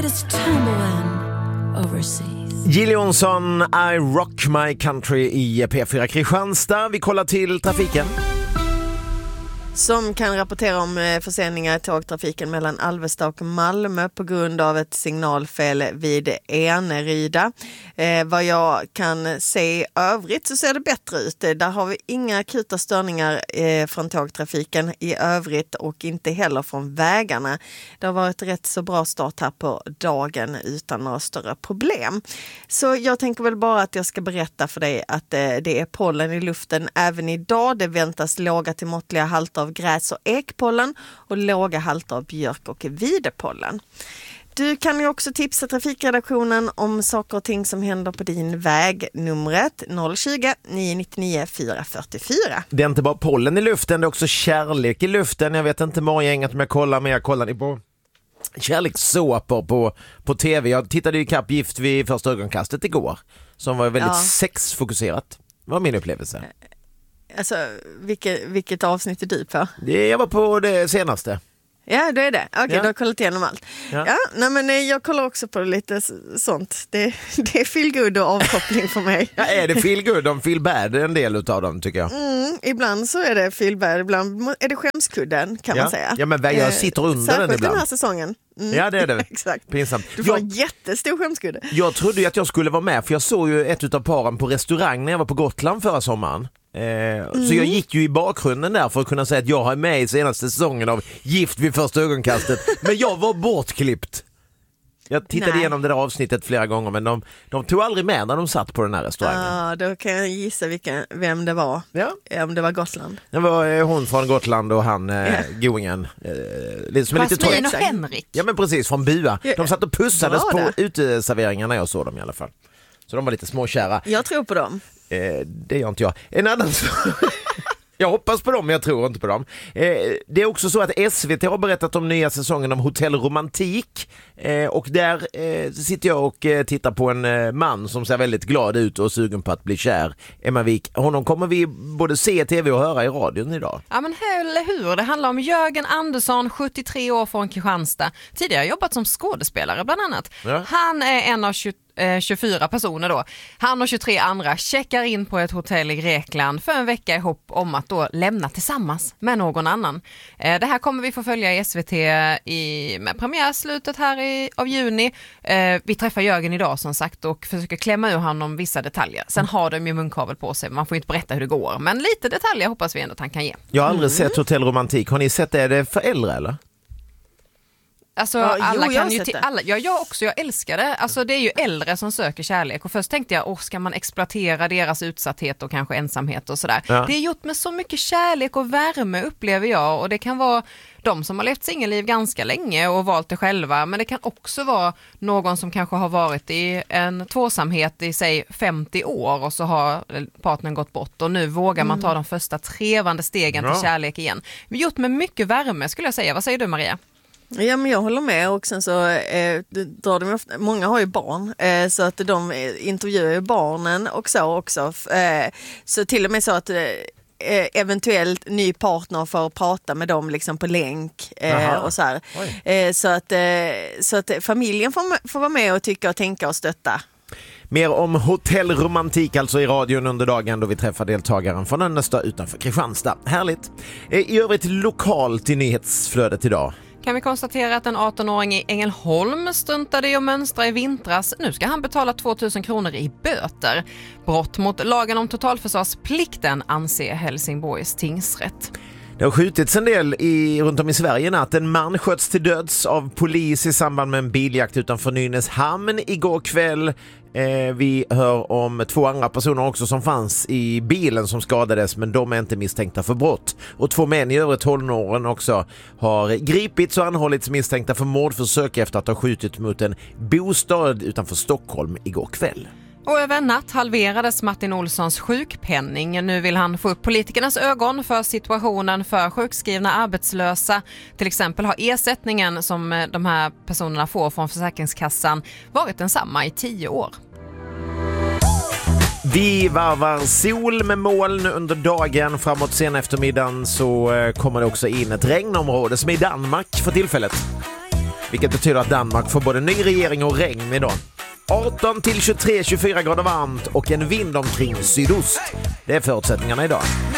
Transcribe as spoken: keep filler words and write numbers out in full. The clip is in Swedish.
Jill Johnson, I Rock My Country i P fyra Kristianstad. Vi kollar till trafiken. Som kan rapportera om förseningar i tågtrafiken mellan Alvesta och Malmö på grund av ett signalfel vid Eneryda. Eh, vad jag kan se övrigt så ser det bättre ut. Där har vi inga akuta störningar eh, från tågtrafiken i övrigt och inte heller från vägarna. Det har varit rätt så bra start här på dagen utan några större problem. Så jag tänker väl bara att jag ska berätta för dig att eh, det är pollen i luften även idag. Det väntas låga till måttliga halter av gräs- och ekpollen och låga halter av björk- och videpollen. Du kan ju också tipsa trafikredaktionen om saker och ting som händer på din väg. Numret noll tjugo, nio nio nio, fyra fyra fyra. Det är inte bara pollen i luften, det är också kärlek i luften. Jag vet inte morgongänget om jag kollar, men jag kollar ni på kärlekssåpor på, på tv. Jag tittade ju kapp Gift vid första ögonkastet igår, som var väldigt ja. sexfokuserat. Det var min upplevelse. Alltså, vilket, vilket avsnitt är du på? Jag var på det senaste. Ja, det är det. Okej, okay, ja. Du har kollat igenom allt. Ja. Ja, nej, men jag kollar också på lite sånt. Det, det är feel good och avkoppling för mig. Ja, är det feel good och feel bad en del utav dem tycker jag? Mm, ibland så är det feel bad, ibland är det skämskudden kan ja. man säga. Ja, men jag sitter under Särskilt den ibland. den här säsongen. Mm. Ja, det är det. Exakt. Pinsamt. Du får jag, en jättestor skämskudde. Jag trodde ju att jag skulle vara med, för jag såg ju ett utav paren på restaurang när jag var på Gotland förra sommaren. Eh, mm. Så jag gick ju i bakgrunden där för att kunna säga att jag har med i senaste säsongen av Gift vid första ögonkastet. Men jag var bortklippt. Jag tittade Nej. igenom det där avsnittet flera gånger, men de, de tog aldrig med när de satt på den här restaurangen. Ja, då kan jag gissa vilka, vem det var. Ja. Om det var Gotland. Det var eh, hon från Gotland och han, eh, goingen. Eh, lite som lite Jasmin och Henrik. Ja, men precis, från Bua. De satt och pussades på uteserveringar när jag såg dem i alla fall. Så de var lite småkära. Jag tror på dem. Eh, det gör inte jag. En annan sak. Jag hoppas på dem, men jag tror inte på dem. Eh, det är också så att S V T har berättat om nya säsongen om Hotell Romantik. Eh, och där eh, sitter jag och eh, tittar på en eh, man som ser väldigt glad ut och sugen på att bli kär. Emma Wik, honom kommer vi både se i tv och höra i radion idag. Ja, men eller hur? Det handlar om Jörgen Andersson, sjuttiotre år från Kristianstad. Tidigare jobbat som skådespelare bland annat. Ja. Han är en av tjugo tjugofyra personer då. Han och tjugotre andra checkar in på ett hotell i Grekland för en vecka i hopp om att då lämna tillsammans med någon annan. Det här kommer vi få följa i S V T i, med premiärslutet här i, av juni. Vi träffar Jörgen idag som sagt och försöker klämma ur honom vissa detaljer. Sen har de ju munkavel på sig, man får inte berätta hur det går. Men lite detaljer hoppas vi ändå att han kan ge. Jag har aldrig mm. sett Hotell Romantik. Har ni sett det? Är det för äldre eller? Alltså ja, alla jo, kan ju till alla, ja, jag också, jag älskar det. Alltså det är ju äldre som söker kärlek och först tänkte jag, åh, ska man exploatera deras utsatthet och kanske ensamhet och sådär. Ja. Det är gjort med så mycket kärlek och värme upplever jag, och det kan vara de som har levt singelliv ganska länge och valt det själva, men det kan också vara någon som kanske har varit i en tvåsamhet i sig femtio år och så har partnern gått bort och nu vågar man ta de första trevande stegen ja. till kärlek igen. Vi har gjort med mycket värme skulle jag säga. Vad säger du, Maria? Ja, men jag håller med, och sen så eh, drar de ofta, många har ju barn eh, så att de intervjuar ju barnen och så också. Eh, så till och med så att eh, eventuellt ny partner för att prata med dem liksom på länk eh, och så här. Eh, så, att, eh, så att familjen får, får vara med och tycka och tänka och stötta. Mer om Hotell Romantik alltså i radion under dagen då vi träffar deltagaren från Önnestad utanför Kristianstad. Härligt. I övrigt lokalt i nyhetsflödet idag. Kan vi konstatera att en arton-åring i Ängelholm struntade i att mönstra i vintras. Nu ska han betala tvåtusen kronor i böter. Brott mot lagen om totalförsvarsplikten anser Helsingborgs tingsrätt. Det har skjutits en del i, runt om i Sverige natt. En man sköts till döds av polis i samband med en biljakt utanför Nynäshamn igår kväll. Eh, vi hör om två andra personer också som fanns i bilen som skadades, men de är inte misstänkta för brott. Och två män i över tonåren också har gripits och anhållits misstänkta för mordförsök efter att ha skjutit mot en bostad utanför Stockholm igår kväll. Och över en natt halverades Martin Olssons sjukpenning. Nu vill han få upp politikernas ögon för situationen för sjukskrivna arbetslösa. Till exempel har ersättningen som de här personerna får från Försäkringskassan varit densamma i tio år. Vi varvar sol med moln under dagen. Framåt sen eftermiddagen så kommer det också in ett regnområde som är i Danmark för tillfället. vilket betyder att Danmark får både ny regering och regn idag. arton till tjugotre till tjugofyra grader varmt och en vind omkring sydost. Det är förutsättningarna idag.